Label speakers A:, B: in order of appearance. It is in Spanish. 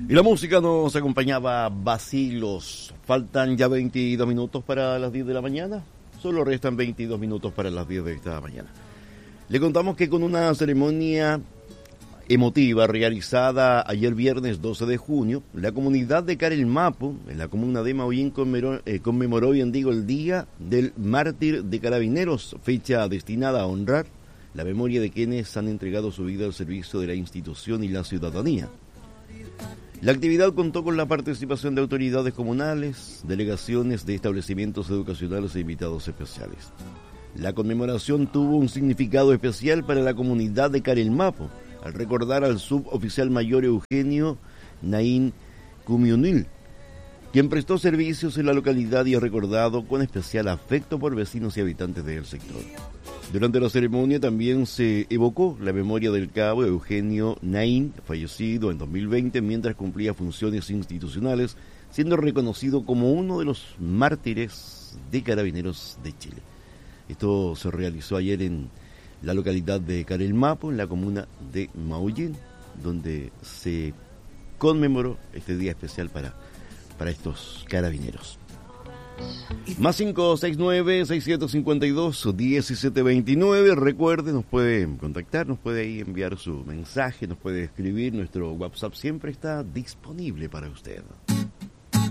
A: Y la música nos acompañaba Vacilos. Faltan ya 22 minutos para las 10 de la mañana. Solo restan 22 minutos para las 10 de esta mañana. Le contamos que con una ceremonia emotiva realizada ayer viernes 12 de junio, la comunidad de Carelmapo, en la comuna de Maullín, conmemoró hoy en día el Día del Mártir de Carabineros, fecha destinada a honrar la memoria de quienes han entregado su vida al servicio de la institución y la ciudadanía. La actividad contó con la participación de autoridades comunales, delegaciones de establecimientos educacionales e invitados especiales. La conmemoración tuvo un significado especial para la comunidad de Carelmapo, al recordar al suboficial mayor Eugenio Naín Cumionil, quien prestó servicios en la localidad y es recordado con especial afecto por vecinos y habitantes del sector. Durante la ceremonia también se evocó la memoria del cabo Eugenio Naín, fallecido en 2020 mientras cumplía funciones institucionales, siendo reconocido como uno de los mártires de Carabineros de Chile. Esto se realizó ayer en la localidad de Carelmapo, en la comuna de Maullín, donde se conmemoró este día especial para estos carabineros. Más 569-6752-1729. Recuerde, nos puede contactar, nos puede ahí enviar su mensaje, nos puede escribir. Nuestro WhatsApp siempre está disponible para usted.